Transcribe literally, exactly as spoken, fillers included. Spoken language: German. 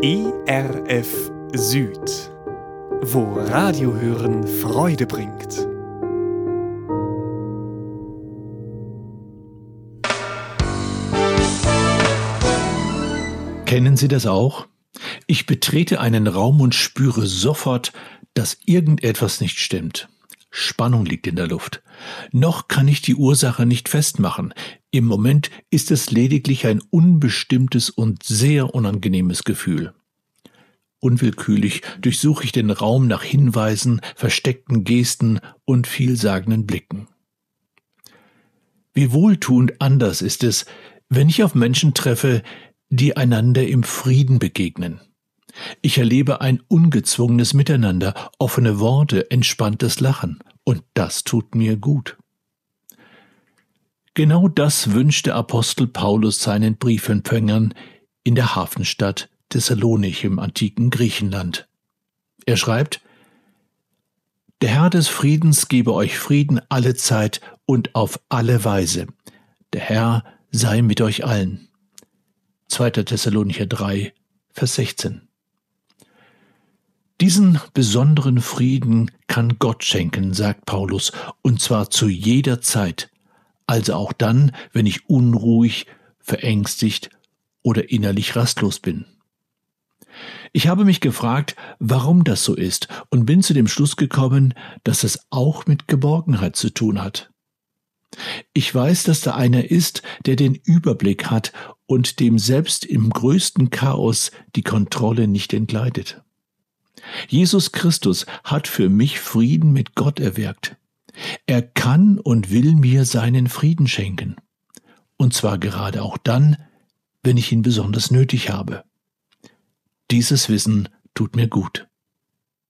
E R F Süd, wo Radiohören Freude bringt. Kennen Sie das auch? Ich betrete einen Raum und spüre sofort, dass irgendetwas nicht stimmt. Spannung liegt in der Luft. Noch kann ich die Ursache nicht festmachen. Im Moment ist es lediglich ein unbestimmtes und sehr unangenehmes Gefühl. Unwillkürlich durchsuche ich den Raum nach Hinweisen, versteckten Gesten und vielsagenden Blicken. Wie wohltuend anders ist es, wenn ich auf Menschen treffe, die einander im Frieden begegnen. Ich erlebe ein ungezwungenes Miteinander, offene Worte, entspanntes Lachen, und das tut mir gut. Genau das wünscht der Apostel Paulus seinen Briefempfängern in der Hafenstadt Thessalonich im antiken Griechenland. Er schreibt: Der Herr des Friedens gebe euch Frieden alle Zeit und auf alle Weise. Der Herr sei mit euch allen. zweiter Thessalonicher drei, Vers sechzehn. Diesen besonderen Frieden kann Gott schenken, sagt Paulus, und zwar zu jeder Zeit, also auch dann, wenn ich unruhig, verängstigt oder innerlich rastlos bin. Ich habe mich gefragt, warum das so ist, und bin zu dem Schluss gekommen, dass es auch mit Geborgenheit zu tun hat. Ich weiß, dass da einer ist, der den Überblick hat und dem selbst im größten Chaos die Kontrolle nicht entgleitet. Jesus Christus hat für mich Frieden mit Gott erwirkt. Er kann und will mir seinen Frieden schenken. Und zwar gerade auch dann, wenn ich ihn besonders nötig habe. Dieses Wissen tut mir gut.